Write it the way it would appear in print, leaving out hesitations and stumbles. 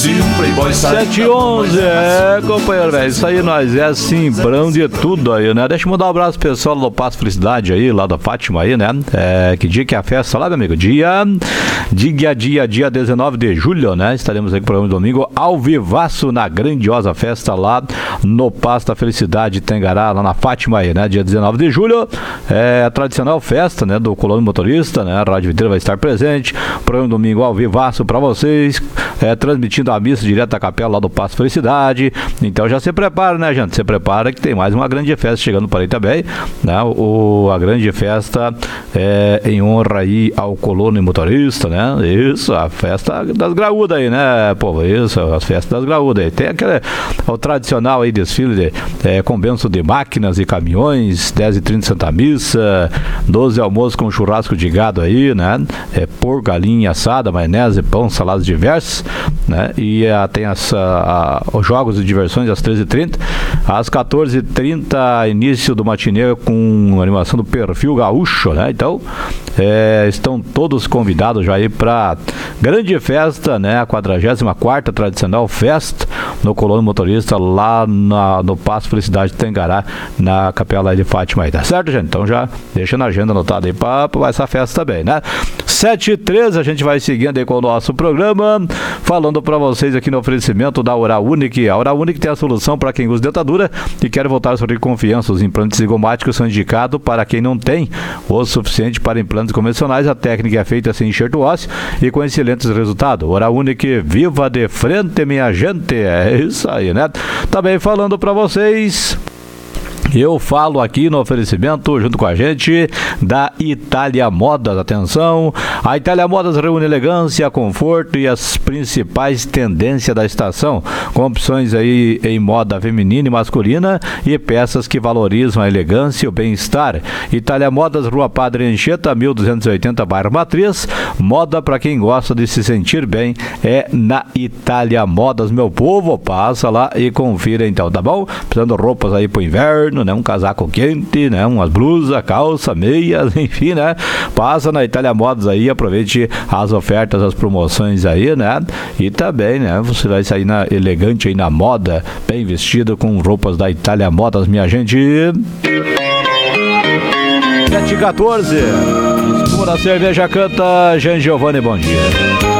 Playboy 7h11, companheiro, velho. Isso aí nós é assim, brão de tudo aí, né? Deixa eu mandar um abraço pro pessoal do Passo Felicidade aí, lá da Fátima aí, né? Que dia que é a festa lá, meu amigo? Dia 19 de julho, né? Estaremos aí com o programa de domingo ao vivaço na grandiosa festa lá no Passo da Felicidade Tangará, lá na Fátima aí, né? Dia 19 de julho, a tradicional festa, né? Do Colono Motorista, né? A Rádio Videira vai estar presente. Programa de domingo ao vivaço pra vocês, transmitindo a missa direto da capela lá do Passo Felicidade. Então já se prepara, né, gente? Se prepara que tem mais uma grande festa chegando por aí também, né? A grande festa em honra aí ao Colono Motorista, né? Isso, a festa das graúdas aí, né, povo? Isso, as festas das graúdas aí. Tem o tradicional aí desfile com benção de máquinas e caminhões, 10h30 Santa Missa, 12 almoços com churrasco de gado aí, né? Porco, galinha assada, maionese, pão, saladas diversas, né? E tem os jogos de diversões às 13h30. Às 14h30, início do matinê com animação do Perfil Gaúcho, né? Então, estão todos convidados já aí para grande festa, né? A 44ª tradicional festa no Colono Motorista, lá no Passo Felicidade de Tangará, na capela de Fátima aí, tá certo, gente? Então já deixa na agenda anotada aí para essa festa também, né? 7h13, a gente vai seguindo aí com o nosso programa, falando para vocês aqui no oferecimento da Oral Unique. A Oral Unique tem a solução para quem usa dentadura e quer voltar a sorrir com confiança. Os implantes zigomáticos são indicados para quem não tem o suficiente para implantes convencionais. A técnica é feita sem enxerto ósseo e com excelentes resultados. Oral Unique, viva de frente, minha gente. É isso aí, né? Também falando para vocês, eu falo aqui no oferecimento, junto com a gente, da Itália Modas. Atenção, a Itália Modas reúne elegância, conforto e as principais tendências da estação, com opções aí em moda feminina e masculina e peças que valorizam a elegância e o bem-estar. Itália Modas, Rua Padre Anchieta, 1280, bairro Matriz. Moda para quem gosta de se sentir bem é na Itália Modas, meu povo. Passa lá e confira então, tá bom? Precisando de roupas aí pro inverno, né? Um casaco quente, né? Umas blusas, calça, meias, enfim, né? Passa na Itália Modas aí, aproveite as ofertas, as promoções aí, né? E também, né? Você vai sair elegante aí na moda, bem vestido com roupas da Itália Modas, minha gente. 7h14, Escura Cerveja canta, Jean Giovanni, bom dia.